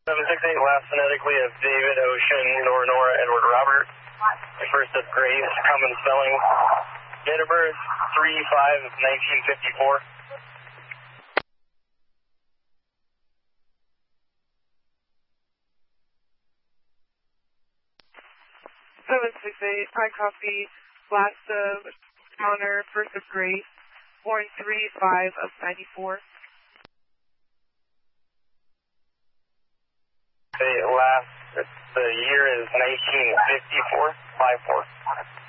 768, last phonetically of David, Ocean, Nora, Edward, Robert. First of Grace, Cummins spelling. Date of birth, 3/5/1954. 768, I copy. Last of Connor, first of Grace, born 3/5/94. The year is 1954, 5-4.